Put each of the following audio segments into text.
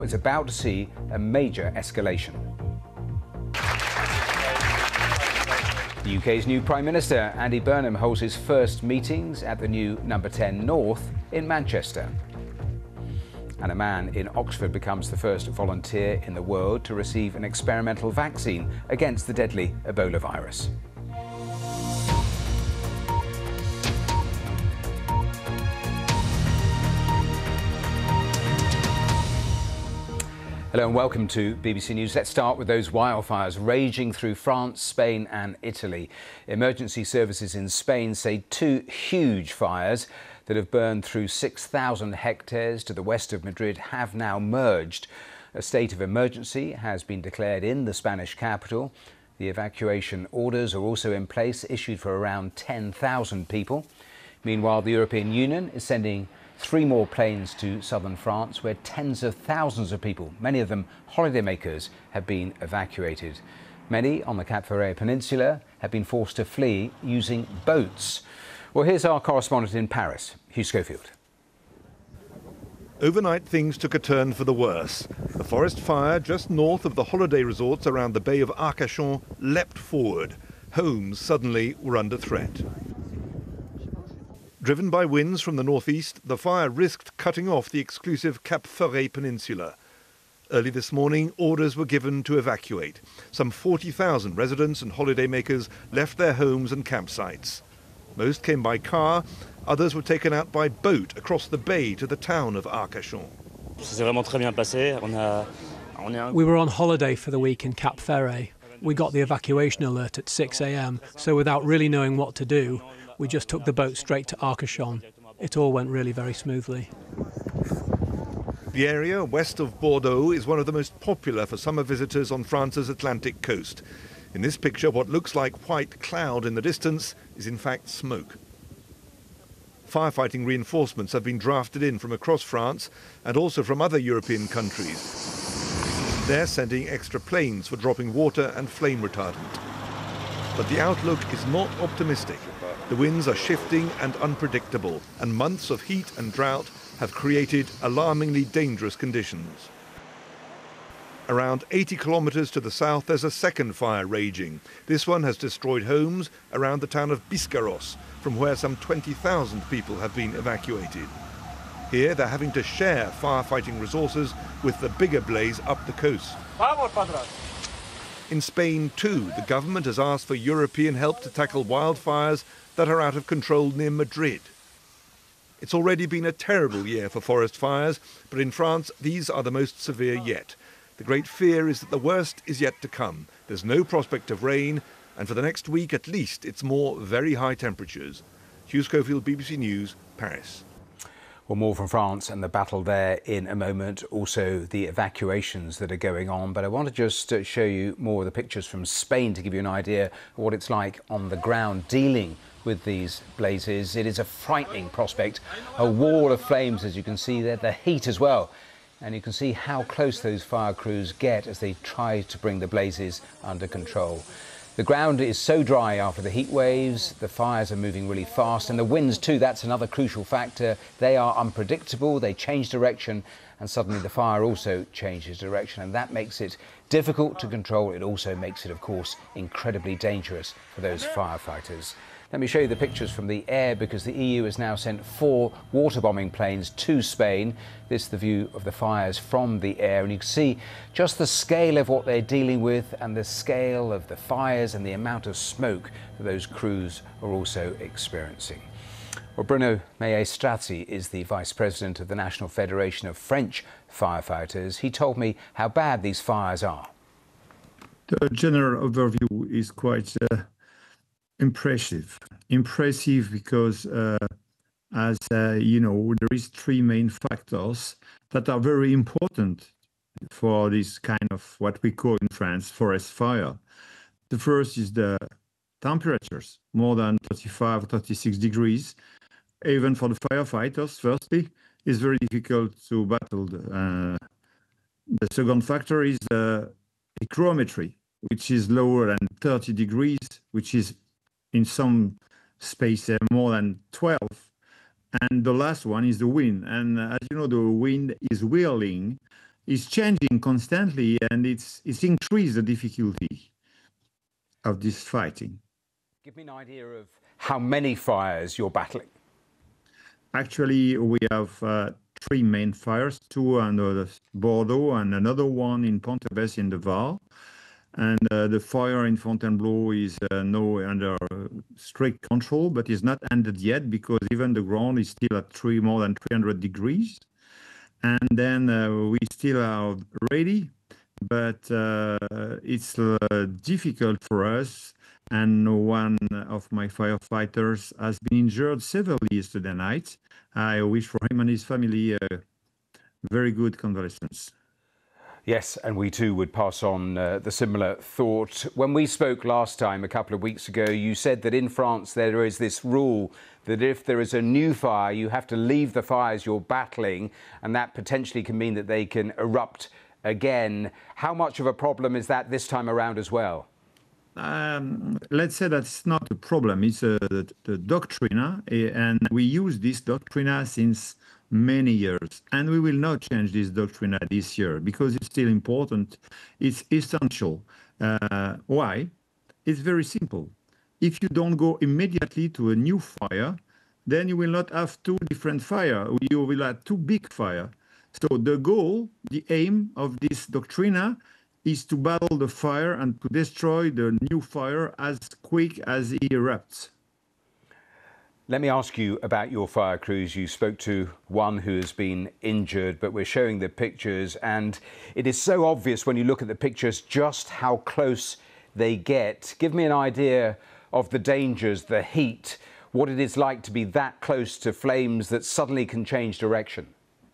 is about to see a major escalation. The UK's new Prime Minister, Andy Burnham, holds his first meetings at the new Number 10 North in Manchester. And a man in Oxford becomes the first volunteer in the world to receive an experimental vaccine against the deadly Ebola virus. Hello and welcome to BBC News. Let's start with those wildfires raging through France, Spain and Italy. Emergency services in Spain say two huge fires that have burned through 6,000 hectares to the west of Madrid have now merged. A state of emergency has been declared in the Spanish capital. The evacuation orders are also in place, issued for around 10,000 people. Meanwhile, the European Union is sending 3 more planes to southern France, where tens of thousands of people, many of them holidaymakers, have been evacuated. Many on the Cap Ferret Peninsula have been forced to flee using boats. Well, here's our correspondent in Paris, Hugh Schofield. Overnight, things took a turn for the worse. The forest fire just north of the holiday resorts around the Bay of Arcachon leapt forward. Homes suddenly were under threat. Driven by winds from the northeast, the fire risked cutting off the exclusive Cap Ferret Peninsula. Early this morning, orders were given to evacuate. Some 40,000 residents and holidaymakers left their homes and campsites. Most came by car, others were taken out by boat across the bay to the town of Arcachon. We were on holiday for the week in Cap Ferret. We got the evacuation alert at 6 a.m, so without really knowing what to do, we just took the boat straight to Arcachon. It all went really very smoothly. The area west of Bordeaux is one of the most popular for summer visitors on France's Atlantic coast. In this picture, what looks like white cloud in the distance is in fact smoke. Firefighting reinforcements have been drafted in from across France and also from other European countries. They're sending extra planes for dropping water and flame retardant. But the outlook is not optimistic. The winds are shifting and unpredictable, and months of heat and drought have created alarmingly dangerous conditions. Around 80 kilometers to the south, there's a second fire raging. This one has destroyed homes around the town of Biscarrosse, from where some 20,000 people have been evacuated. Here, they're having to share firefighting resources with the bigger blaze up the coast. In Spain, too, the government has asked for European help to tackle wildfires that are out of control near Madrid. It's already been a terrible year for forest fires, but in France, these are the most severe yet. The great fear is that the worst is yet to come. There's no prospect of rain, and for the next week at least, it's more very high temperatures. Hugh Schofield, BBC News, Paris. Well, more from France and the battle there in a moment, also the evacuations that are going on. But I want to just show you more of the pictures from Spain to give you an idea of what it's like on the ground dealing with these blazes. It is a frightening prospect. A wall of flames, as you can see there, the heat as well. And you can see how close those fire crews get as they try to bring the blazes under control. The ground is so dry after the heat waves, the fires are moving really fast, and the winds too, that's another crucial factor. They are unpredictable, they change direction, and suddenly the fire also changes direction, and that makes it difficult to control. It also makes it, of course, incredibly dangerous for those firefighters. Let me show you the pictures from the air, because the EU has now sent 4 water-bombing planes to Spain. This is the view of the fires from the air, and you can see just the scale of what they're dealing with and the scale of the fires and the amount of smoke that those crews are also experiencing. Well, Bruno Maestrazzi is the Vice President of the National Federation of French Firefighters. He told me how bad these fires are. The general overview is quite impressive because as you know, there is 3 main factors that are very important for this kind of what we call in France forest fire. The first is the temperatures, more than 35, 36 degrees. Even for the firefighters, firstly, it's very difficult to battle. The second factor is the hygrometry, which is lower than 30 degrees, which is in some space more than 12. And the last one is the wind. And as you know, the wind is whirling is changing constantly, and it's increased the difficulty of this fighting. Give me an idea of how many fires you're battling. Actually, we have 3 main fires, 2 under Bordeaux and another one in Pont-Abbesse in the Var. And the fire in Fontainebleau is now under strict control, but is not ended yet because even the ground is still at more than 300 degrees. And then we still are ready, but it's difficult for us. And one of my firefighters has been injured severely yesterday night. I wish for him and his family very good convalescence. Yes, and we too would pass on the similar thought. When we spoke last time, a couple of weeks ago, you said that in France there is this rule that if there is a new fire, you have to leave the fires you're battling, and that potentially can mean that they can erupt again. How much of a problem is that this time around as well? Let's say that it's not a problem. It's the doctrine, and we use this doctrine since many years, and we will not change this doctrine this year because it's still important. It's essential. Why? It's very simple. If you don't go immediately to a new fire, then you will not have 2 different fires. You will have 2 big fires. So the goal, the aim of this doctrine is to battle the fire and to destroy the new fire as quick as it erupts. Let me ask you about your fire crews. You spoke to one who has been injured, but we're showing the pictures, and it is so obvious when you look at the pictures just how close they get. Give me an idea of the dangers, the heat, what it is like to be that close to flames that suddenly can change direction.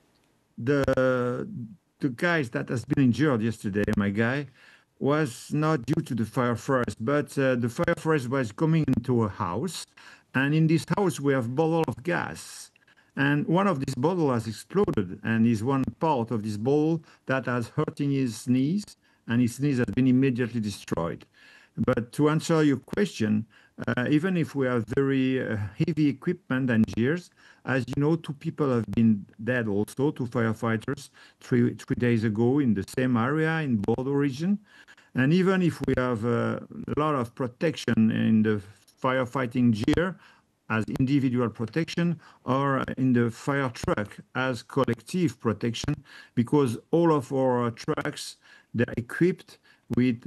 The guys that has been injured yesterday, my guy, was not due to the fire first, but the fire first was coming into a house. And in this house, we have bottle of gas. And one of these bottles has exploded, and is one part of this bottle that has hurting his knees, and his knees has been immediately destroyed. But to answer your question, even if we have very heavy equipment and gears, as you know, 2 people have been dead also, 2 firefighters, 3 days ago in the same area in Bordeaux region. And even if we have a lot of protection in the firefighting gear as individual protection or in the fire truck as collective protection, because all of our trucks, they're equipped with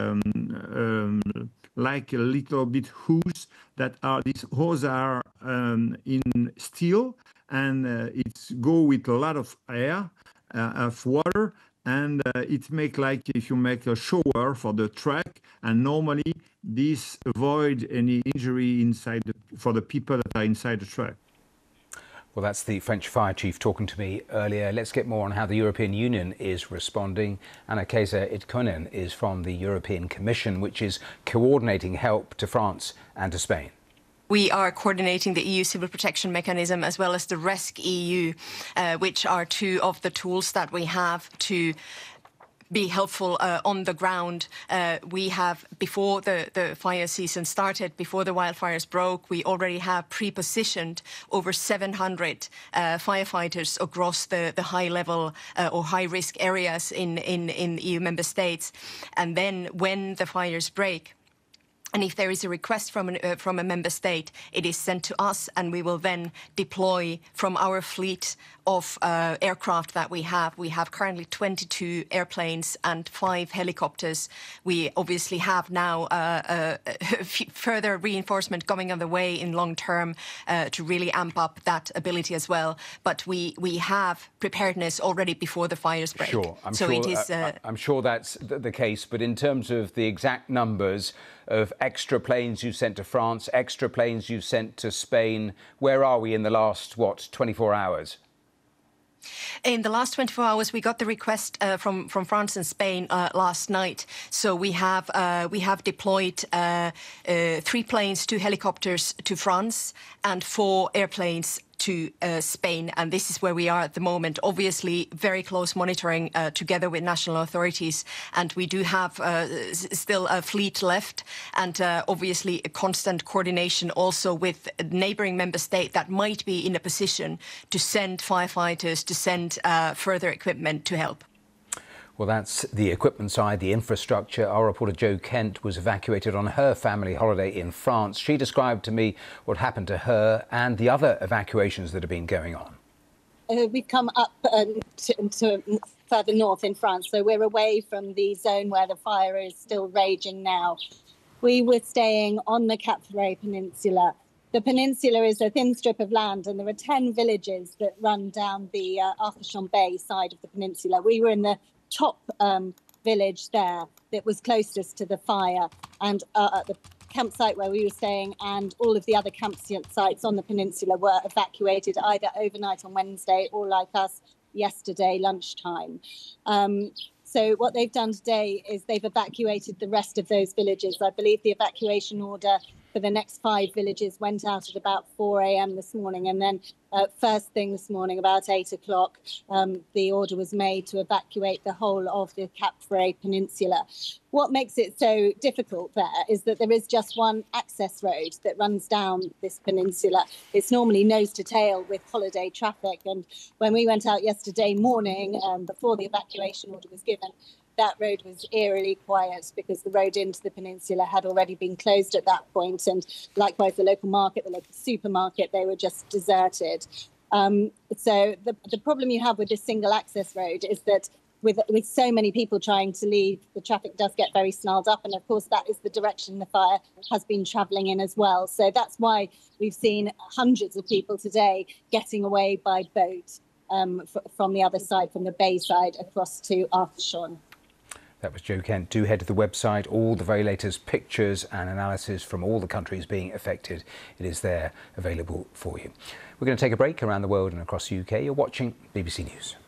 like a little bit hose that are, these hoses are in steel, and it's go with a lot of air, of water, and it make like if you make a shower for the truck, and normally this avoid any injury inside for the people that are inside the truck. Well, that's the French fire chief talking to me earlier. Let's get more on how the European Union is responding. Anna-Kaisa Itonen is from the European Commission, which is coordinating help to France and to Spain. We are coordinating the EU Civil Protection Mechanism as well as the RESC-EU, which are 2 of the tools that we have to be helpful on the ground. We have, before the fire season started, before the wildfires broke, we already have pre-positioned over 700 firefighters across the high-level or high-risk areas in EU member states. And then when the fires break, and if there is a request from a member state, it is sent to us, and we will then deploy from our fleet of aircraft that we have. We have currently 22 airplanes and 5 helicopters. We obviously have now further reinforcement coming on the way in long term to really amp up that ability as well. But we have preparedness already before the fires break. Sure, I'm sure that's the case. But in terms of the exact numbers of extra planes you sent to France, extra planes you sent to Spain, where are we in the last, 24 hours? In the last 24 hours, we got the request from France and Spain last night. So we have deployed 3 planes, 2 helicopters to France and 4 airplanes to Spain, and this is where we are at the moment. Obviously, very close monitoring together with national authorities, and we do have still a fleet left, and obviously a constant coordination also with a neighbouring member state that might be in a position to send firefighters, to send further equipment to help. Well, that's the equipment side, the infrastructure. Our reporter Jo Kent was evacuated on her family holiday in France. She described to me what happened to her and the other evacuations that have been going on. We've come up to further north in France, so we're away from the zone where the fire is still raging now. We were staying on the Cap Ferret Peninsula. The peninsula is a thin strip of land, and there are 10 villages that run down the Arcachon Bay side of the peninsula. We were in the top village there that was closest to the fire, and the campsite where we were staying and all of the other campsites on the peninsula were evacuated either overnight on Wednesday or, like us, yesterday lunchtime. So what they've done today is they've evacuated the rest of those villages. I believe the evacuation order for the next 5 villages went out at about 4 a.m. this morning. And then first thing this morning, about 8 o'clock, the order was made to evacuate the whole of the Cap Ferret Peninsula. What makes it so difficult there is that there is just one access road that runs down this peninsula. It's normally nose to tail with holiday traffic. And when we went out yesterday morning, before the evacuation order was given, that road was eerily quiet because the road into the peninsula had already been closed at that point. And likewise, the local market, the local supermarket, they were just deserted. So the problem you have with this single access road is that with so many people trying to leave, the traffic does get very snarled up. And of course, that is the direction the fire has been travelling in as well. So that's why we've seen hundreds of people today getting away by boat from the other side, from the bay side across to Arcachon. That was Jo Kent. Do head to the website. All the very latest pictures and analysis from all the countries being affected. It is there available for you. We're going to take a break around the world and across the UK. You're watching BBC News.